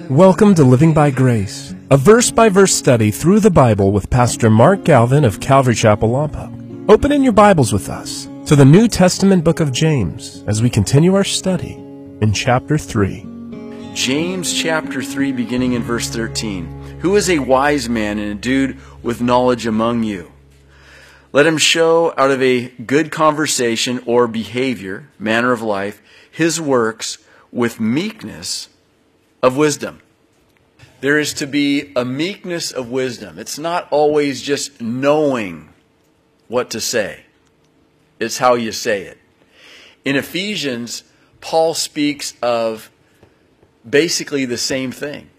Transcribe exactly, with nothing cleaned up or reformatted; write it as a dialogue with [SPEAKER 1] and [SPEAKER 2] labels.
[SPEAKER 1] Welcome to Living by Grace, a verse-by-verse study through the Bible with Pastor Mark Galvin of Calvary Chapel, Lompoc. Open in your Bibles with us to the New Testament book of James as we continue our study in chapter three.
[SPEAKER 2] James chapter three, beginning in verse thirteen. Who is a wise man and endued with knowledge among you? Let him show out of a good conversation or behavior, manner of life, his works with meekness of wisdom. There is to be a meekness of wisdom. It's not always just knowing what to say. It's how you say it. In Ephesians, Paul speaks of basically the same thing.